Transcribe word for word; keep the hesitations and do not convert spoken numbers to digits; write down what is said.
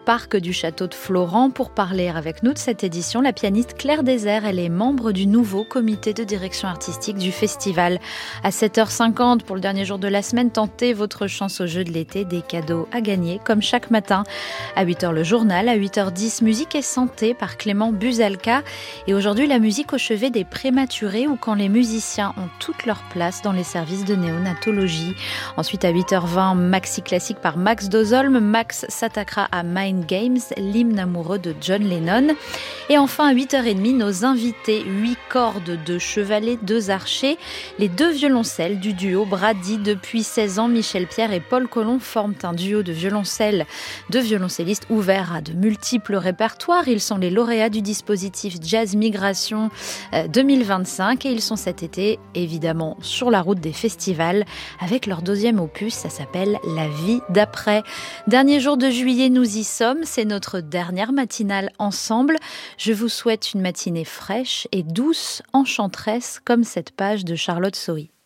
parc du château de Florent pour parler avec nous de cette édition. La pianiste Claire Désert, elle est membre du nouveau comité de direction artistique du festival. À sept heures cinquante, pour le dernier jour de la semaine, tentez votre chance au jeu de l'été, des cadeaux à gagner comme chaque matin. À huit heures, le journal. À huit heures dix, musique et santé par Clément Buzalka. Et aujourd'hui, la musique au chevet des prématurés ou quand les musiciens ont toute leur place dans les services de néonatologie. Ensuite, à huit heures vingt, maxi classique par Max Dozolm. Max s'attaquera à Mind Games, l'hymne amoureux de John Lennon. Et enfin, à huit heures trente, nos invités, huit cordes, deux chevalets, deux archers. Les deux violoncelles du duo Brady. Depuis seize ans, Michel Pierre et Paul Colomb forment un duo de violoncelles, deux violoncellistes ouverts à de multiples répertoires. Ils sont les lauréats du dispositif Jazz Migration deux mille vingt-cinq et ils sont cet été, évidemment, sur la route des festivals avec leur deuxième opus, ça s'appelle La vie d'après. Dernier jour de juillet, nous y sommes, c'est notre dernière matinale ensemble. Je vous souhaite une matinée fraîche et douce, enchanteresse, comme cette page de Charlotte Sohi.